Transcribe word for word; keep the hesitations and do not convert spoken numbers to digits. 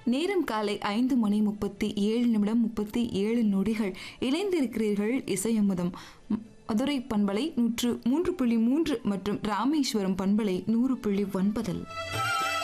நேரம் காலை ஐந்து மணி முப்பத்தி ஏழு நிமிடம் முப்பத்தி ஏழு நொடிகள். இணைந்திருக்கிறீர்கள் இசையமுதம். மதுரை பண்பலை நூற்று மூன்று புள்ளி மூன்று மற்றும் ராமேஸ்வரம் பண்பலை நூறு புள்ளி ஒன்பதில்.